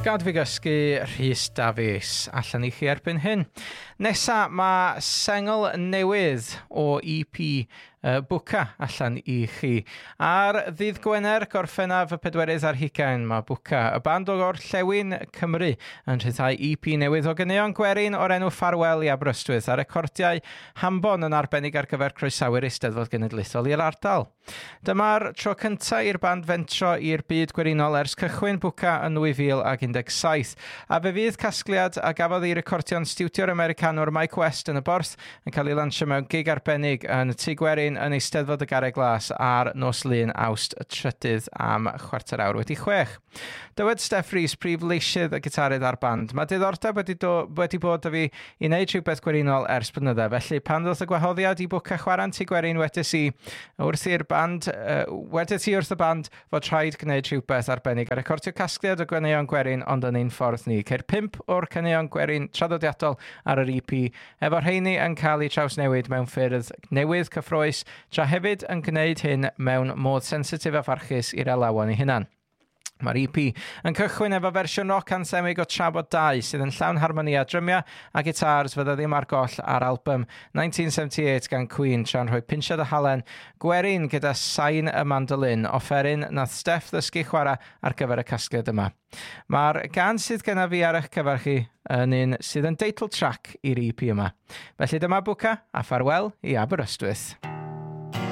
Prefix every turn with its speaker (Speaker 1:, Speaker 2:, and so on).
Speaker 1: Gad fi gysgu Rhys Davies allan I chi erbyn hyn. Nesa mae sengl newydd o EP Bwca allan I chi. Ar ddydd Gwener, gorffennaf y 40 mae Bwca, y band o Gorllewin Cymru, yn rhyddhau EP newydd o ganeuon gwerin o'r enw Ffarwel I Aberystwyth a recordiau Hambon yn arbennig ar gyfer croesawu'r Eisteddfod Genedlaethol i'r ardal. Dyma'r tro cyntaf i'r band fentro i'r byd gwerinol ers cychwyn Bwca yn 2017, a fe fydd casgliad a gafodd ei recordio'n stiwdio'r Americanwr Mike West yn y Borth yn cael ei lansio mewn gig arbennig yn y Tŷ Gwerin yn Eisteddfod y Garreg Glas ar nos Lun Awst y 3 am 6:15. Dywed Steff Rhys, prif leisydd y gitarydd a'r band. Mae diddordeb wedi bod â fi I wneud rhywbeth gwerinol ers blynydde, felly pan ddoth y gwahoddiad I Bwca chwarae'n Tŷ Gwerin wedys I wrth y band fod rhaid gwneud rhywbeth arbennig a recordio casgliad o ganeuon gwerin ond yn ein ffordd ni. Ceir 5 o'r caneuon gwerin traddodiadol ar yr EP, efo rheini yn cael eu trawsnewid mewn ffyrdd newydd cyffroes, tra hefyd yn gwneud hyn mewn modd sensitif a pharchus i'r elawon eu hunan. Mae'r EP yn cychwyn efo fersiwn roc anthemig o Trafod 2 sydd yn llawn harmonia, drymia a gitars fydda ddim ar goll ar album 1978 gan Queen tra'n rhoi pinsiad y halen gwerin gyda sain y mandolin, offeryn nath Steff ddysgu chwarae ar gyfer y casgliad yma. Mae'r gan sydd gyda fi ar eich cyfer chi yn un sydd yn teitl track i'r EP yma. Felly dyma Bwca a Ffarwel I Aberystwyth.